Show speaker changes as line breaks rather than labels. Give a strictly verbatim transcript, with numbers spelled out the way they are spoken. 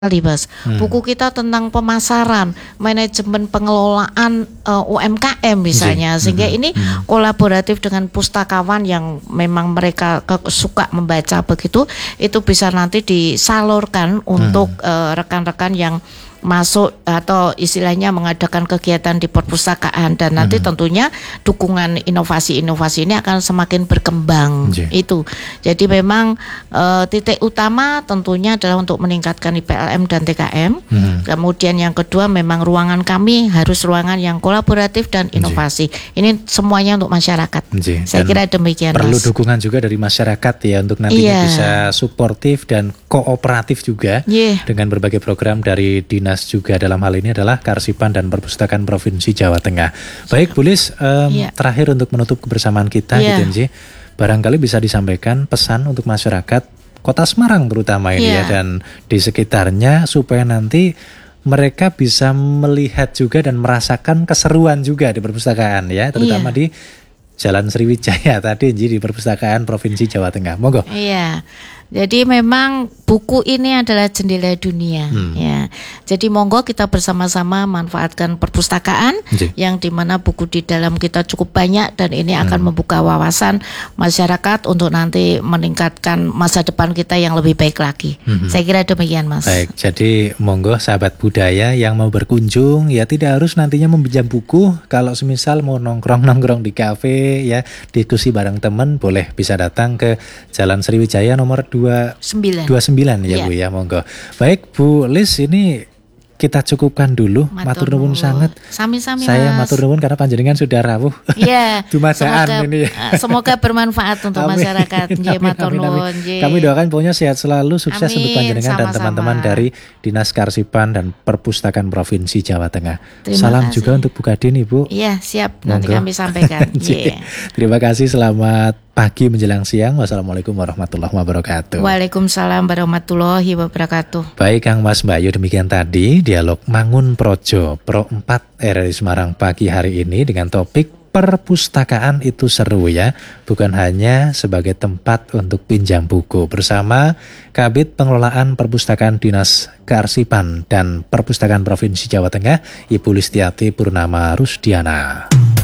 Libas.
Hmm.
Buku kita tentang pemasaran, manajemen pengelolaan uh, U M K M misalnya,
Hmm.
sehingga
Hmm.
ini
Hmm.
kolaboratif dengan pustakawan yang memang mereka ke- suka membaca begitu, itu bisa nanti disalurkan untuk uh, rekan-rekan yang masuk atau istilahnya mengadakan kegiatan di perpustakaan, dan nanti
Hmm.
tentunya dukungan inovasi-inovasi ini akan semakin berkembang.
Nggih.
Itu. Jadi memang uh, titik utama tentunya adalah untuk meningkatkan I P L M dan T K M.
Hmm.
Kemudian yang kedua memang ruangan kami harus ruangan yang kolaboratif dan inovasi. Ini semuanya untuk masyarakat.
Nggih.
Saya
Dan
kira demikian,
perlu
Mas.
dukungan juga dari masyarakat ya untuk nantinya
Iya.
bisa suportif dan kooperatif juga
Iya.
dengan berbagai program dari dinas juga, dalam hal ini adalah Karsipan dan Perpustakaan Provinsi Jawa Tengah. Baik, Bu Lis, em,
Iya.
terakhir untuk menutup kebersamaan kita
Iya.
gitu Nji, barangkali bisa disampaikan pesan untuk masyarakat Kota Semarang terutama ini
Iya.
ya, dan di sekitarnya supaya nanti mereka bisa melihat juga dan merasakan keseruan juga di perpustakaan ya, terutama
Iya.
di Jalan Sriwijaya tadi Nji, di Perpustakaan Provinsi Jawa Tengah. Monggo.
Iya. Jadi memang buku ini adalah jendela dunia,
Hmm.
ya. Jadi monggo kita bersama-sama manfaatkan perpustakaan,
Nggih.
yang dimana buku di dalam kita cukup banyak, dan ini
Hmm.
akan membuka wawasan masyarakat untuk nanti meningkatkan masa depan kita yang lebih baik lagi.
Hmm.
Saya kira demikian, Mas.
Baik, jadi monggo sahabat budaya yang mau berkunjung ya tidak harus nantinya meminjam buku. Kalau semisal mau nongkrong-nongkrong di kafe ya, diskusi bareng teman, boleh bisa datang ke Jalan Sriwijaya nomor dua
Sembilan.
dua puluh sembilan ya,
Iya.
Bu ya, monggo. Baik Bu Lis, ini kita cukupkan dulu. Matur nuwun sangat.
Sami-sami,
Saya
Mas.
matur nuwun karena panjenengan sudah rawuh.
Iya.
Dumadaan
Semoga,
ini ya.
eh, semoga bermanfaat untuk
Amin.
masyarakat. Nggih,
Amin,
matur
amin, amin.
nuwun, nggih.
Kami doakan pokoknya sehat selalu, sukses
Amin,
untuk panjenengan dan
sama-sama.
teman-teman dari Dinas Karsipan dan Perpustakaan Provinsi Jawa Tengah.
Terima
Salam
kasih.
juga untuk Bu Kadin, Ibu.
Iya, siap. Nanti
Monggo.
kami sampaikan. Iya.
Terima kasih, selamat pagi menjelang siang. Wassalamualaikum warahmatullahi wabarakatuh.
Waalaikumsalam warahmatullahi wabarakatuh.
Baik Kang Mas Mbak Ayu, demikian tadi dialog Mangun Projo Pro empat R R I Semarang pagi hari ini dengan topik perpustakaan itu seru ya, bukan hanya sebagai tempat untuk pinjam buku, bersama Kabid Pengelolaan Perpustakaan Dinas Karsipan dan Perpustakaan Provinsi Jawa Tengah, Ibu Listiati Purnama Rusdiana.